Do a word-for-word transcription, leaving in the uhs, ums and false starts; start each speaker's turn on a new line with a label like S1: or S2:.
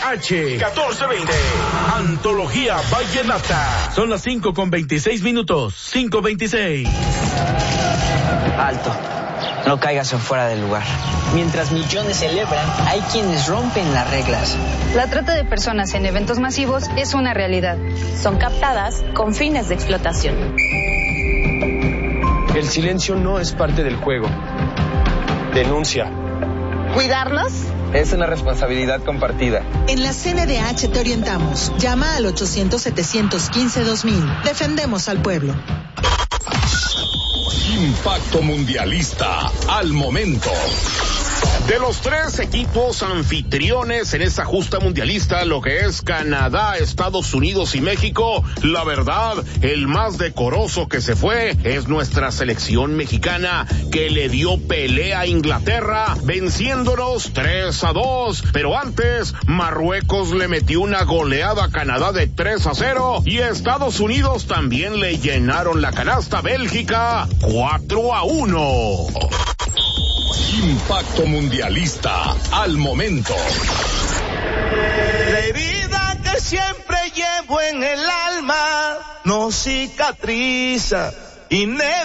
S1: H catorce veinte. Antología Vallenata. Son las cinco con veintiséis minutos. cinco veintiséis.
S2: Alto. No caigas en fuera del lugar. Mientras millones celebran, hay quienes rompen las reglas.
S3: La trata de personas en eventos masivos es una realidad.
S4: Son captadas con fines de explotación.
S5: El silencio no es parte del juego. Denuncia.
S6: ¿Cuidarlos?
S5: Es una responsabilidad compartida.
S6: En la C N D H te orientamos. Llama al ochocientos, setecientos quince, dos mil. Defendemos al pueblo.
S7: Impacto Mundialista al momento. De los tres equipos anfitriones en esta justa mundialista, lo que es Canadá, Estados Unidos y México, la verdad, el más decoroso que se fue es nuestra selección mexicana, que le dio pelea a Inglaterra, venciéndonos tres a dos. Pero antes, Marruecos le metió una goleada a Canadá de tres a cero y Estados Unidos también le llenaron la canasta a Bélgica cuatro a uno. Impacto Mundialista al momento.
S8: La herida que siempre llevo en el alma no cicatriza y ne